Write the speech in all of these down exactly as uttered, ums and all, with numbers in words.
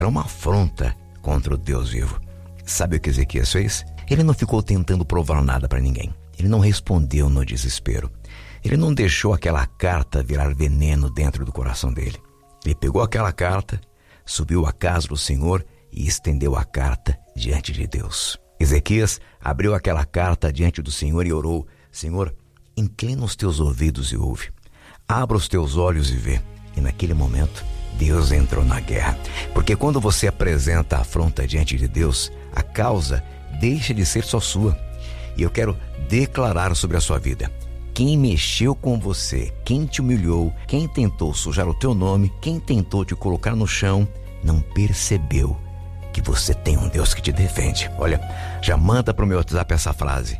Era uma afronta contra o Deus vivo. Sabe o que Ezequias fez? Ele não ficou tentando provar nada para ninguém. Ele não respondeu no desespero. Ele não deixou aquela carta virar veneno dentro do coração dele. Ele pegou aquela carta, subiu à casa do Senhor e estendeu a carta diante de Deus. Ezequias abriu aquela carta diante do Senhor e orou: Senhor, inclina os teus ouvidos e ouve. Abra os teus olhos e vê. E naquele momento, Deus entrou na guerra. Porque quando você apresenta a afronta diante de Deus, a causa deixa de ser só sua. E eu quero declarar sobre a sua vida: quem mexeu com você, quem te humilhou, quem tentou sujar o teu nome, quem tentou te colocar no chão, não percebeu que você tem um Deus que te defende. Olha, já manda para o meu WhatsApp essa frase: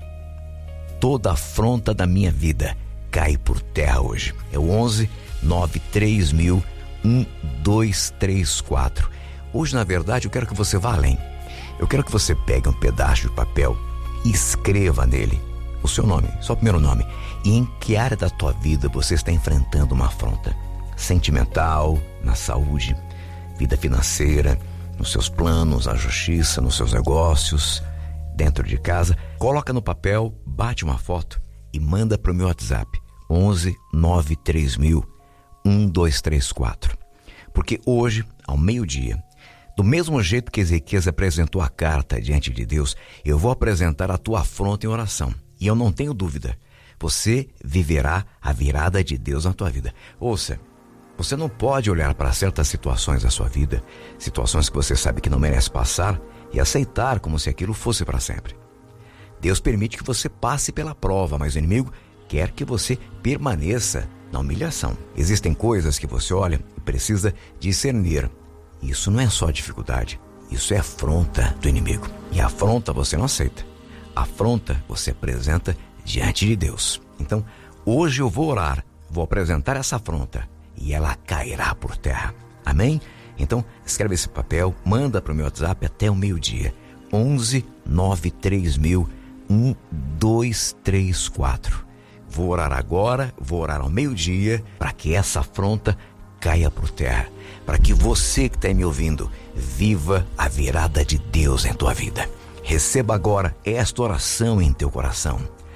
toda afronta da minha vida cai por terra hoje. É o onze nove três mil um dois três quatro. Hoje, na verdade, eu quero que você vá além. Eu quero que você pegue um pedaço de papel e escreva nele o seu nome, só o primeiro nome, e em que área da tua vida você está enfrentando uma afronta. Sentimental, na saúde, vida financeira, nos seus planos, na justiça, nos seus negócios, dentro de casa. Coloca no papel, bate uma foto e manda para o meu WhatsApp, onze nove três mil um dois três quatro. Porque hoje, ao meio-dia, do mesmo jeito que Ezequias apresentou a carta diante de Deus, eu vou apresentar a tua afronta em oração. E eu não tenho dúvida, você viverá a virada de Deus na tua vida. Ouça, você não pode olhar para certas situações da sua vida, situações que você sabe que não merece passar, e aceitar como se aquilo fosse para sempre. Deus permite que você passe pela prova, mas o inimigo quer que você permaneça na humilhação. Existem coisas que você olha e precisa discernir. Isso não é só dificuldade, isso é afronta do inimigo. E a afronta você não aceita. A afronta você apresenta diante de Deus. Então, hoje eu vou orar, vou apresentar essa afronta e ela cairá por terra. Amém? Então, escreve esse papel, manda para o meu WhatsApp até o meio-dia. onze nove três mil um dois três quatro. Vou orar agora, vou orar ao meio-dia para que essa afronta caia por terra. Para que você que está me ouvindo viva a virada de Deus em tua vida. Receba agora esta oração em teu coração.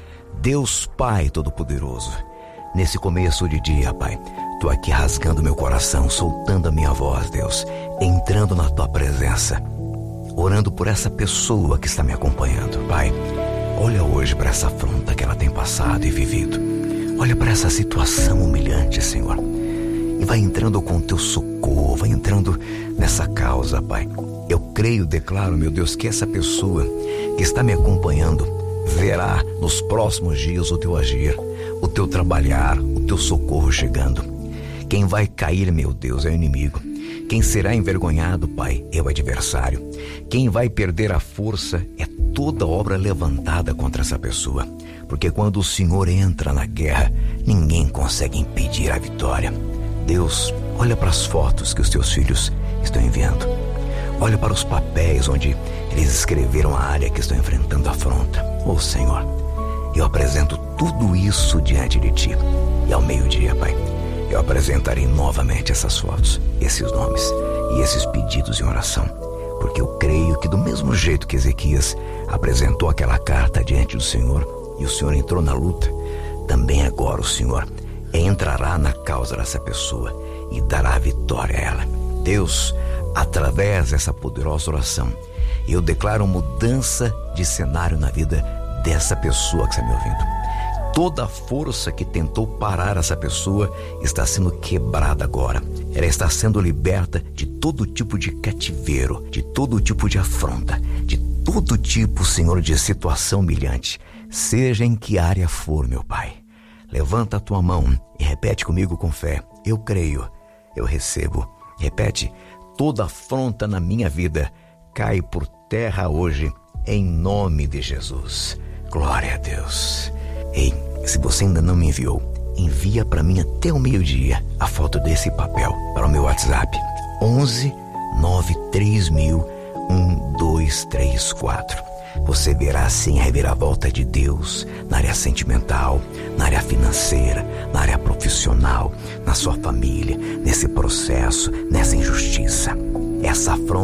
Deus Pai Todo-Poderoso, nesse começo de dia, Pai, estou aqui rasgando meu coração, soltando a minha voz, Deus, entrando na tua presença, orando por essa pessoa que está me acompanhando. Pai, olha hoje para essa afronta que ela tem passado e vivido. Olha para essa situação humilhante, Senhor, e vai entrando com teu socorro, vai entrando nessa causa, Pai. Eu creio, declaro, meu Deus, que essa pessoa que está me acompanhando verá nos próximos dias o teu agir, o teu trabalhar, o teu socorro chegando. Quem vai cair, meu Deus, é o inimigo. Quem será envergonhado, Pai, é o adversário. Quem vai perder a força é toda obra levantada contra essa pessoa. Porque quando o Senhor entra na guerra, ninguém consegue impedir a vitória. Deus, olha para as fotos que os teus filhos estão enviando. Olha para os papéis onde eles escreveram a área que estão enfrentando a afronta. Oh, Senhor, eu apresento tudo isso diante de Ti. E ao meio-dia, Pai, eu apresentarei novamente essas fotos, esses nomes e esses pedidos em oração. Porque eu creio que do mesmo jeito que Ezequias apresentou aquela carta diante do Senhor e o Senhor entrou na luta, também agora o Senhor entrará na causa dessa pessoa e dará vitória a ela. Deus, através dessa poderosa oração, eu declaro mudança de cenário na vida dessa pessoa que está me ouvindo. Toda a força que tentou parar essa pessoa está sendo quebrada agora. Ela está sendo liberta de todo tipo de cativeiro, de todo tipo de afronta, de todo tipo, Senhor, de situação humilhante, seja em que área for, meu Pai. Levanta a tua mão e repete comigo com fé: eu creio, eu recebo. Repete: toda afronta na minha vida cai por terra hoje, em nome de Jesus. Glória a Deus. Ei, se você ainda não me enviou, envia para mim até o meio-dia a foto desse papel para o meu WhatsApp, onze nove três mil um dois três quatro. Você verá assim a reviravolta de Deus na área sentimental, na área financeira, na área profissional, na sua família, nesse processo, nessa injustiça. essa afronta